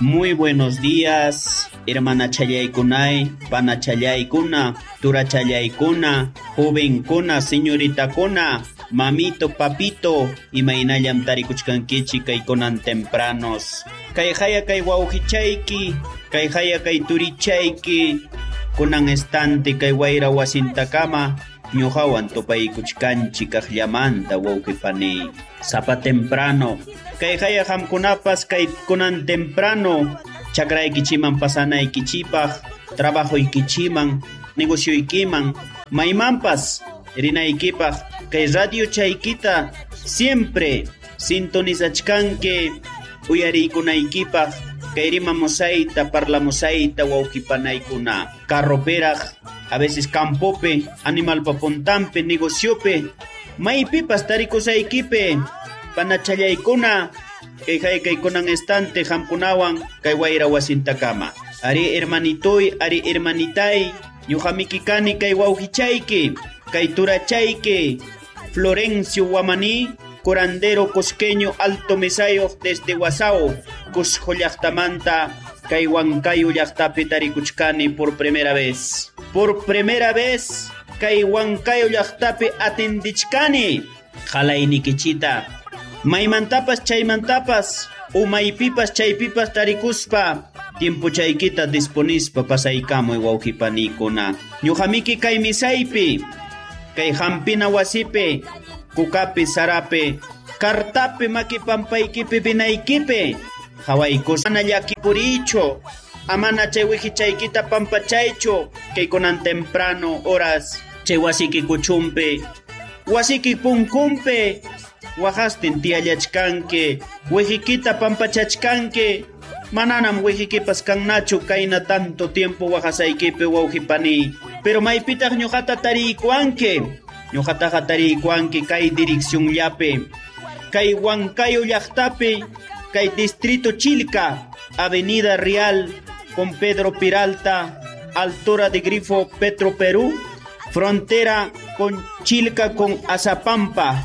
Muy buenos días, hermana Chayaykunay, pana Chayaykuna, tura Chayaykuna, jovenkuna, señoritakuna, mamito, papito, imaynallam tarikuchkankichik kaykunan tempranos. Kay haya kay wawqichayki, kay haya kay turichayki, kunan estante kay wayra wasintakama, ñuqawan tupaykuchkanchik kaqllamanta wawqipani. Sapa temprano, kay haya hamkunapas kay kunan temprano, chakraykichiman pasanaykichipaq, trabajoykichiman, negocioykiman, maymanpas rinaykipaq, kay radio chaykita siempre sintonizachkanke uyariykunaykipaq, kay rimamusayta, parlamusayta wawqipanaykuna. Carroperaq, a veces campope, animalpa puntampe, negociope, maypipas tarikusaykipe, panachallaykuna, kay haykaykunan estante hamkunawan kay wayra wasintakama. Ari hermanitoy, ari hermanitay, ñuqamiki kani kay wawqichayki, kay turachayki, Florencio Wamani, curandero cusqueño Alto Mesayo desde Guasao, Cusco llaqtamanta, kay Huancayo llaqtapi tarikuchkani por primera vez. Por primera vez, kay Huancayo llaqtapi atendichkani. Qalaynikichita, maymantapas chaymantapas, umaypipas chaypipas tarikuspa, tiempo chaykita disponispa pasaykamuy wawqipanikuna. Ñuqamiki kay misaypi, kay hampina wasipi, kukapi sarape, kartapi makipampaykipi binaykipi, hawaykus mana llakipuricho, amana chay wihichaykita pampachaycho, kay kunan temprano horas, chay wasiki kuchumpe, wasiki punkumpe, wajastin tiyallachkanke, wihikita pampachachkanke, mananam wihikipas kannachu kayna tanto tiempo wajasaykipi wawqipani, pero maypitaq ñuqata tariykuanke, ñuqataqa tariykuanki kay dirección llape, kay Huancayo llaqtapi, kay distrito Chilca, avenida Real con Pedro Peralta, altura de Grifo Petro Perú, frontera con Chilca con Azapampa,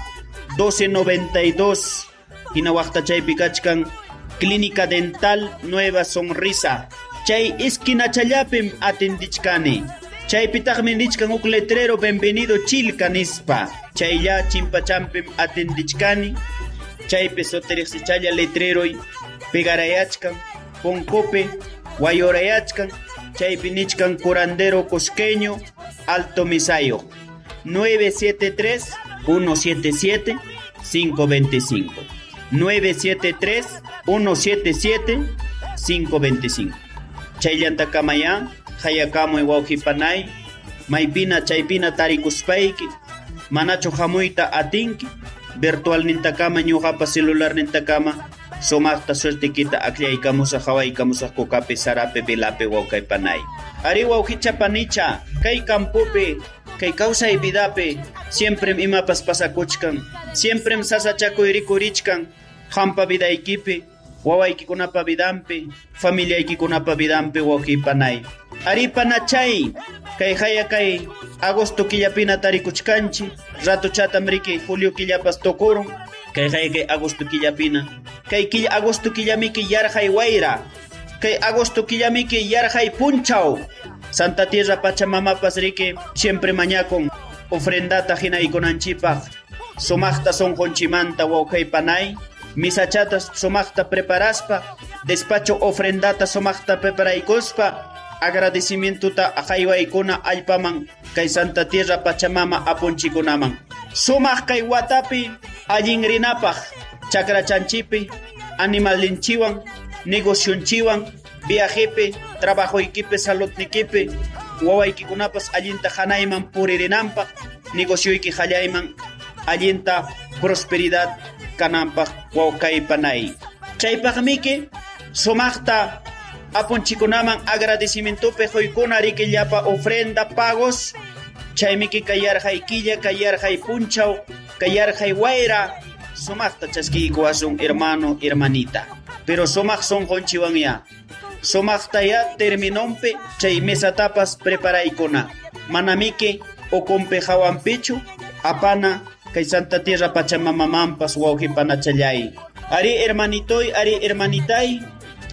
1292, hinawaqta chaypi kachkan Clínica Dental Nueva Sonrisa, chay esquinachallapim atendichkani. Chaypitaqmi nichkan uk letrero bienvenido Chilca nispa, chaylla chimpachampim atendichkani, chaypi soteriqsichalla letreroy pegarayachkan, poncope wayorayachkan, chaypi nichkan curandero cusqueño Alto Mesayo, 973-177-525, 973-177-525. Chayllantakamaya hayakamuy wawqipanay, maypina chaypina tarikuspayki, manachu hamuyta atinki, virtual nintakama ñuqapa celular nintakama, sumaqta suertikita aklaykamusaq hawaykamusaq kukapi sarape vilape wawqaypanay. Ari wawqichapanicha, kay campope, kay kawsay vidape, siempre imapas pasakuchkan, siempre sasachakuy rikurichkan, hampa vidaykipi, wawaykikunapa vidampi, familiaykikunapa vidampi wawqipanay. Ari panachay, kay haya kay agosto killapina tarikuchkanchi, rato chatamriki julio killapas tokurun, kay haya kay agosto killapina, kay agosto killamiki yarhay wayra, kay agosto killamiki yarhay punchaw, Santa Tierra Pachamamapas riki, siempre mañakon, ofrendata hinaykunanchipaq, sumaqta sonqonchimanta wawqaypanay, misachatas sumaqta preparaspa, despacho ofrendata sumaqta preparaykuspa, agradecimientuta ajaywaykuna allpaman kay Santa Tierra Pachamama apunchikunaman. Sumaq kay watapi allin rinapaq, chakrachanchipi, animalinchiwan, negocionchiwan, viajepe, trabajoykipi, saludnikipi, wawaykikunapas allinta hanayman puririnanpaq, negocioyki hallayman allinta prosperidad kananpaq wawqaypanay. Chaypaqmiki sumaqta apunchikunaman agradecimientope hoykuna riki llapa ofrenda pagos, chaymiki kayarhaykilla, kayarhay punchaw, kayarhay wayra, sumaqta chaskiykuwasun hermano, hermanita. Pero sumaq sonqonchiwan ya, sumaqta ya terminonpe chay mesatapas preparaykuna, manamiki okompe hawanpichu, apana kay Santa Tierra Pachamamamanpas wawqipanachallay. Ari hermanitoy, ari hermanitay,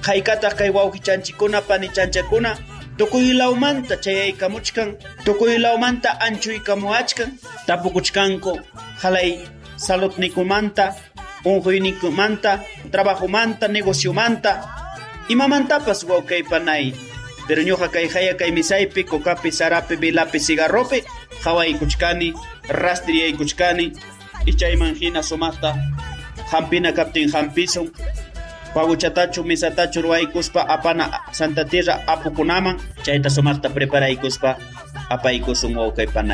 hayk'ataq kay wawqi chanchikuna pani chanchakuna tukuylawmanta chayaykamuchkan tukuylawmanta anchuykamuachkan tapukuchkanku halay saludnikumanta unquynikumanta trabajomanta negociomanta imamantapas wawqaypanay pero ñuqa kay haya kay misaypi kokapi sarapi vilapi cigarropi hawaykuchkani rastriyaykuchkani ichayman hina sumaqta hampina kaptin hampisun paguchatachu misatachu ruwaykuspa apana Santa Tierra apukunaman chayta sumaqta preparaykuspa apaykusun wawqaypanay